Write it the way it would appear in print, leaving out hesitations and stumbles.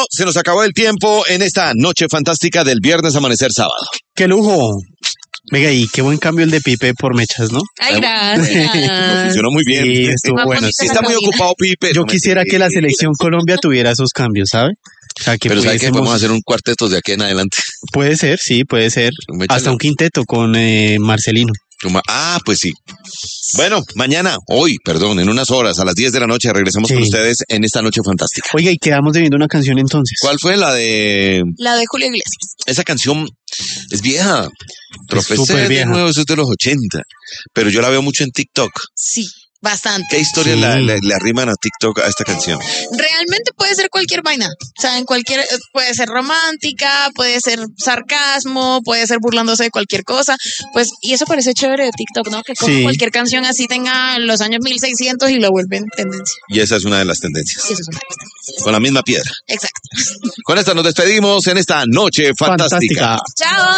se nos acabó el tiempo en esta noche fantástica del viernes amanecer sábado. ¡Qué lujo! Venga, y qué buen cambio el de Pipe por mechas, ¿no? Ay, gracias. Funcionó muy bien. Sí, estuvo Más bueno. bonita Sí, la está muy cabina. ocupado Pipe. Yo No me quisiera que la digas. selección Colombia tuviera esos cambios, ¿sabe? O sea, que Pero ¿sabes qué? pudiésemos- Podemos hacer un cuarteto de aquí en adelante. Puede ser, sí, puede ser. Métela. Hasta un quinteto con Marcelino. Pues sí. Bueno, en unas horas, a las 10 de la noche, regresamos Sí. con ustedes en esta noche fantástica. Oiga, y quedamos debiendo una canción entonces. ¿Cuál fue la de...? La de Julio Iglesias. Esa canción es vieja. Tropecé súper de vieja. nuevo, eso es de los 80. Pero yo la veo mucho en TikTok. Sí, bastante. ¿Qué historia Sí. le arriman a TikTok a esta canción? Realmente puede ser cualquier vaina. O sea, puede ser romántica, puede ser sarcasmo, puede ser burlándose de cualquier cosa. Pues, y eso parece chévere de TikTok, ¿no? Que coge Sí. cualquier canción así tenga los años 1600 y lo vuelven tendencia. Y esa es una de las tendencias. Y eso es una cosa. Con la misma piedra. Exacto. Con esta nos despedimos en esta noche fantástica. Fantástica. ¡Chao!